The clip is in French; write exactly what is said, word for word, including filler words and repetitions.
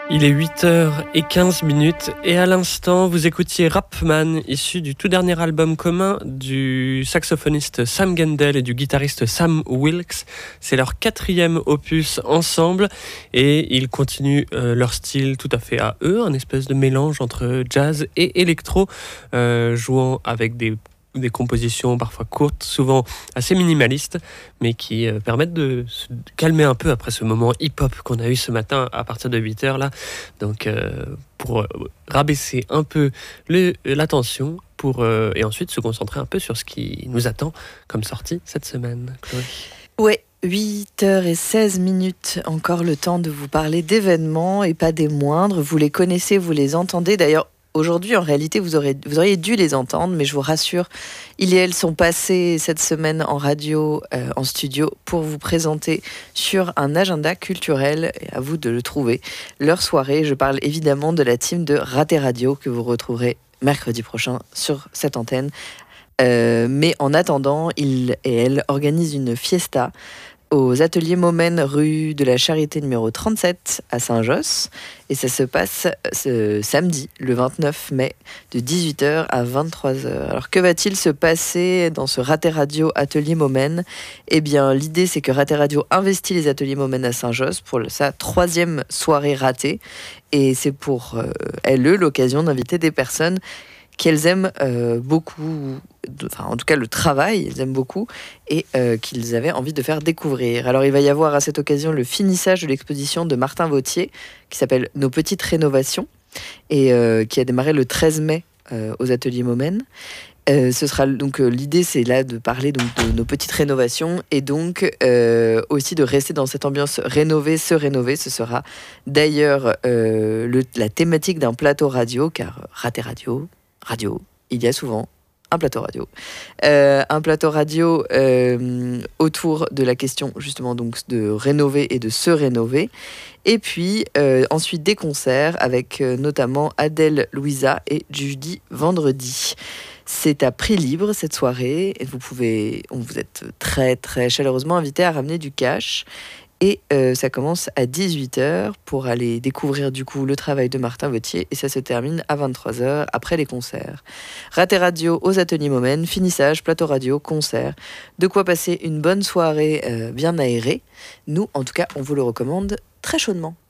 Il est huit heures quinze minutes et à l'instant, vous écoutiez Rapman, issu du tout dernier album commun du saxophoniste Sam Gendel et du guitariste Sam Wilkes. C'est leur quatrième opus ensemble et ils continuent euh, leur style tout à fait à eux, un espèce de mélange entre jazz et électro, euh, jouant avec des des compositions parfois courtes, souvent assez minimalistes, mais qui euh, permettent de se calmer un peu après ce moment hip-hop qu'on a eu ce matin à partir de huit heures là. Donc euh, pour euh, rabaisser un peu le, la tension pour, euh, et ensuite se concentrer un peu sur ce qui nous attend comme sortie cette semaine. Chloé. Ouais. huit heures seize minutes, encore le temps de vous parler d'événements et pas des moindres. Vous les connaissez, vous les entendez. D'ailleurs, aujourd'hui, en réalité, vous, aurez, vous auriez dû les entendre, mais je vous rassure, ils et elles sont passés cette semaine en radio, euh, en studio, pour vous présenter sur un agenda culturel, et à vous de le trouver, leur soirée. Je parle évidemment de la team de Raté Radio, que vous retrouverez mercredi prochain sur cette antenne. Euh, mais en attendant, ils et elles organisent une fiesta aux ateliers Momen, rue de la Charité numéro trente-sept à Saint-Josse. Et ça se passe ce samedi, le vingt-neuf mai, de dix-huit heures à vingt-trois heures. Alors que va-t-il se passer dans ce Raté Radio Atelier Momen ? Eh bien, l'idée, c'est que Raté Radio investit les ateliers Momen à Saint-Josse pour sa troisième soirée ratée. Et c'est pour euh, elle, eux, l'occasion d'inviter des personnes qu'elles aiment euh, beaucoup, enfin en tout cas le travail, elles aiment beaucoup, et euh, qu'ils avaient envie de faire découvrir. Alors il va y avoir à cette occasion le finissage de l'exposition de Martin Vautier, qui s'appelle « Nos petites rénovations », et euh, qui a démarré le treize mai euh, aux ateliers Momen. Euh, ce sera donc euh, l'idée, c'est là de parler donc de nos petites rénovations et donc euh, aussi de rester dans cette ambiance rénover, se rénover. Ce sera d'ailleurs euh, le, la thématique d'un plateau radio, car Raté Radio, radio, il y a souvent un plateau radio. Euh, un plateau radio euh, autour de la question justement donc de rénover et de se rénover. Et puis euh, ensuite des concerts avec euh, notamment Adèle Louisa et Judy Vendredi. C'est à prix libre cette soirée et vous pouvez, on vous êtes très très chaleureusement invité à ramener du cash. Et euh, ça commence à dix-huit heures pour aller découvrir du coup le travail de Martin Vautier et ça se termine à vingt-trois heures après les concerts. Raté Radio aux ateliers Momen, finissage, plateau radio, concert. De quoi passer une bonne soirée euh, bien aérée. Nous, en tout cas, on vous le recommande très chaudement.